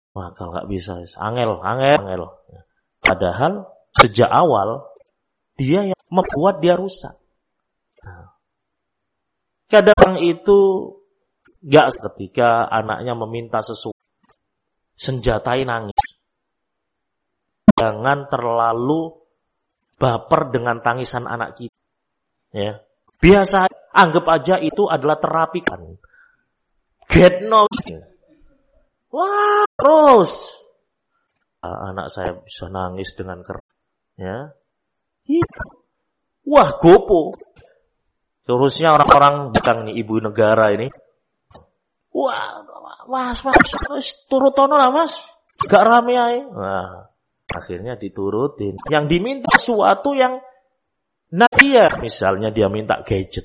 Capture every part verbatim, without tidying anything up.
Maka nggak bisa, angel, angel, angel. Padahal sejak awal dia yang membuat dia rusak. Nah, kadang itu nggak ketika anaknya meminta sesuatu, senjatai nangis. Jangan terlalu baper dengan tangisan anak kita. Ya, biasa anggap aja itu adalah terapi kan. Get no. Wah, terus anak saya bisa nangis dengan keras. Ya. Itu. Wah, gopo. Terusnya orang-orang bukan nih ibu negara ini. Wah, mas, mas, turut tono lah mas. Gak rame aja. Nah, akhirnya diturutin. Yang diminta sesuatu yang nah dia. Misalnya dia minta gadget.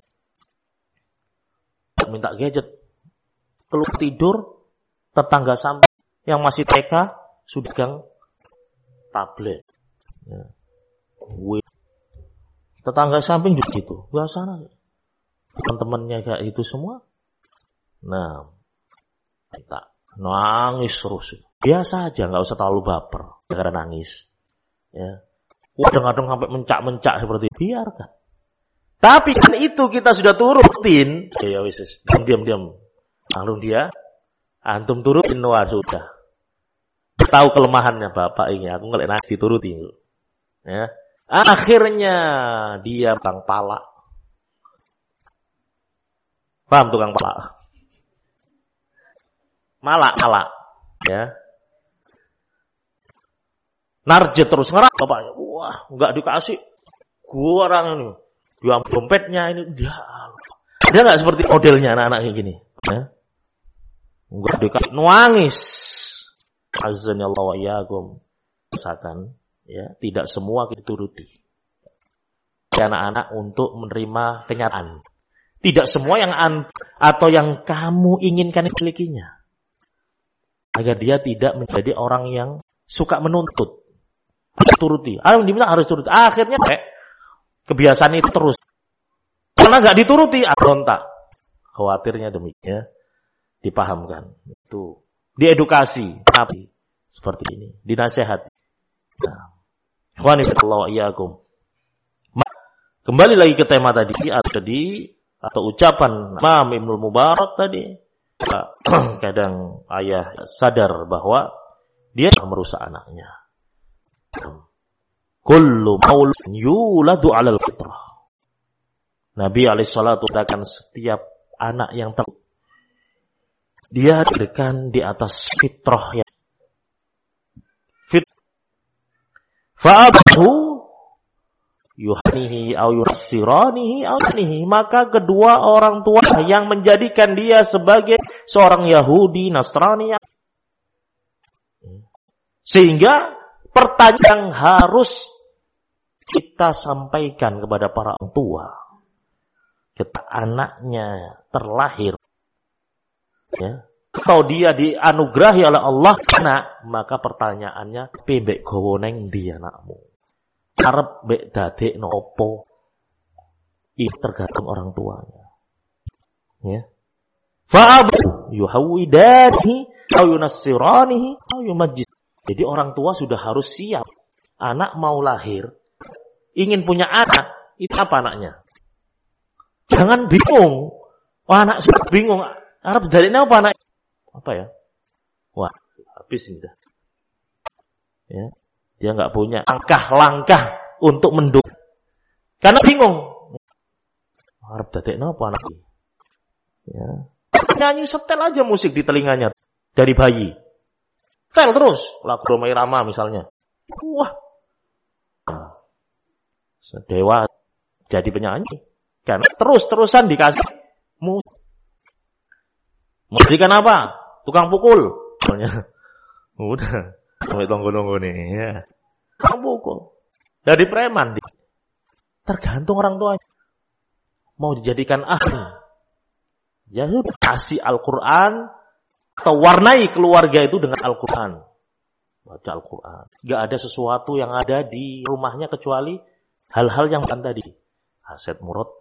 Minta gadget. Keluar tidur. Tetangga samping yang masih T K sudah gang tablet. Ya. Tetangga samping juga gitu. Biasa teman-temannya kayak itu semua. Nah, kita nangis terus. Biasa aja, nggak usah terlalu baper karena nangis. Ya. Kadang-kadang sampai mencak-mencak seperti itu. Biarkan. Tapi kan itu kita sudah turutin. Ya wis, diam-diam. Lalu dia antum turutin wah sudah. Tahu kelemahannya bapak ini, aku ngeliat nasi dituruti. Ya. Akhirnya dia tukang pala. Paham tukang pala? Malak, malak. Ya. Narjet terus ngerak bapaknya. Wah, enggak dikasih. Gua orang ini. Dia dompetnya ini dia. Dia enggak seperti modelnya anak-anak kayak gini. Ya. Enggak dekat nuangis. Azanillahu wa iyyakum. Misalkan ya, tidak semua kita turuti. Anak-anak untuk menerima kenyataan. Tidak semua yang an, atau yang kamu inginkan dimilikinya. Agar dia tidak menjadi orang yang suka menuntut. Harus turuti. Harus diminta harus turuti. Akhirnya eh, kebiasaan itu terus. Karena enggak dituruti, berontak. Khawatirnya demikian. Dipahamkan. Itu diedukasi. Tapi seperti ini. Dinasehati. Nah. Ikhwanillah iyyakum. Kembali lagi ke tema tadi. Tadi atau ucapan Imam Ibnul Mubarak tadi. Kadang ayah sadar bahwa dia merusak anaknya. Kullu mauludin yuladu 'alal fitrah. Nabi alaihi salatu katakan setiap anak yang ter dia dilahirkan di atas fitrah yang fit fa'abahu yuhanihi au yurassiranihi au yanihi, maka kedua orang tua yang menjadikan dia sebagai seorang Yahudi, Nasrani. Sehingga pertanyaan yang harus kita sampaikan kepada para orang tua ketika anaknya terlahir, ya, atau dia dianugerahi oleh Allah anak, maka pertanyaannya pembek gowoneng dia anakmu arep mbek dadekno opo, itu tergantung orang tuanya, ya. Fa'abu yuhawidanihi au yunassiranihi au yumajjis. Jadi orang tua sudah harus siap. Anak mau lahir, ingin punya anak, itu apa anaknya? Jangan bingung. Wah, anak sudah bingung. Arab dari apa anak? Apa ya? Wah, habis ini dah. Ya, dia nggak punya langkah-langkah untuk mendukung. Karena bingung. Arab dari apa anak ini? Ya. Nyanyi setel aja musik di telinganya dari bayi. Setel terus lagu Roma Irama misalnya. Wah. Sedewa jadi penyanyi. Karena terus-terusan dikasih musik. Mau jadikan apa? Tukang pukul. Misalnya. Udah. Sampai tonggo-tonggo nih. Ya. Tukang pukul. Dari preman. Tergantung orang tua. Mau dijadikan ahli. Ya sudah. Kasih Al-Quran. Atau warnai keluarga itu dengan Al-Quran. Baca Al-Quran. Gak ada sesuatu yang ada di rumahnya kecuali hal-hal yang bukan tadi. Haset murad.